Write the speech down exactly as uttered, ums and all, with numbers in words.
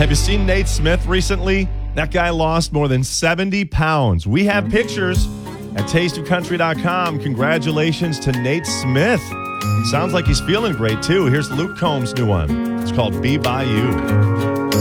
Have you seen Nate Smith recently? That guy lost more than seventy pounds. We have pictures at taste of country dot com. Congratulations to Nate Smith. Sounds like he's feeling great, too. Here's Luke Combs' new one. It's called Be By You.